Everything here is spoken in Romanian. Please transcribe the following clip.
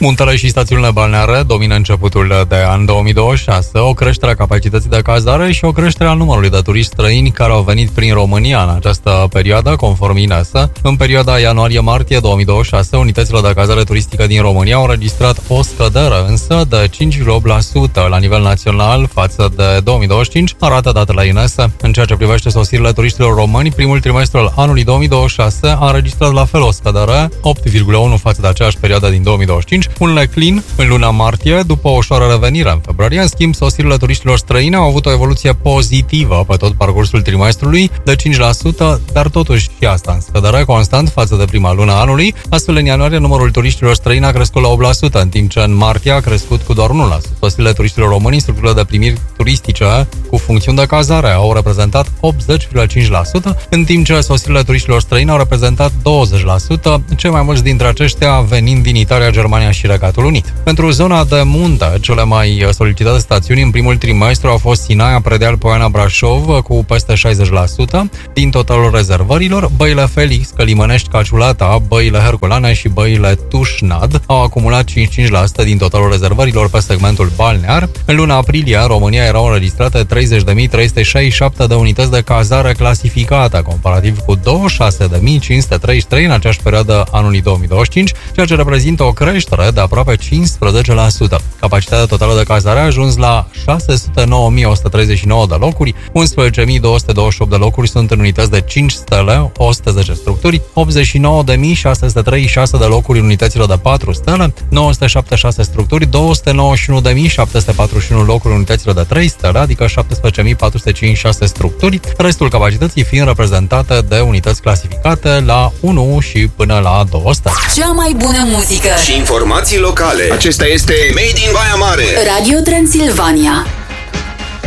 Muntele și stațiunile balneare domină începutul de an 2026, o creștere a capacității de cazare și o creștere a numărului de turiști străini care au venit prin România în această perioadă, conform INESA. În perioada ianuarie-martie 2026, unitățile de cazare turistică din România au înregistrat o scădere însă de 5,8% la nivel național față de 2025, arată datele INESA. În ceea ce privește sosirile turiștilor români, primul trimestru al anului 2026 a înregistrat la fel o scădere, 8,1% față de aceeași perioadă din 2025, un declin în luna martie, după o ușoară revenire în februarie. În schimb, sosirile turiștilor străini au avut o evoluție pozitivă pe tot parcursul trimestrului de 5%, dar totuși și asta în scădere constant față de prima lună a anului. Astfel, în ianuarie, numărul turiștilor străini a crescut la 8%, în timp ce în martie a crescut cu doar 1%. Sosirile turiștilor români în structurile de primiri turistice cu funcțiuni de cazare au reprezentat 80,5%, în timp ce sosirile turiștilor străini au reprezentat 20%, cei mai mulți dintre aceștia venind din Italia, Germania și Regatul Unit. Pentru zona de munte, cele mai solicitate stațiuni în primul trimestru au fost Sinaia, Predeal, Poiana, Brașov, cu peste 60% din totalul rezervărilor. Băile Felix, Călimănești, Caciulata, Băile Herculane și Băile Tușnad au acumulat 55% din totalul rezervărilor pe segmentul balnear. În luna aprilie, în România erau înregistrate 30.367 de unități de cazare clasificate, comparativ cu 26.533 în aceeași perioadă anului 2025, ceea ce reprezintă o creștere de aproape 15%. Capacitatea totală de cazare a ajuns la 609.139 de locuri, 11.228 de locuri sunt în unități de 5 stele, 110 structuri, 89.636 de locuri în unitățile de 4 stele, 976 structuri, 291.741 locuri în unitățile de 3 stele, adică 17.456 structuri, restul capacității fiind reprezentate de unități clasificate la 1 și până la 2 stele. Cea mai bună muzică și informații locale. Acesta este Made in Baia Mare. Radio Transilvania.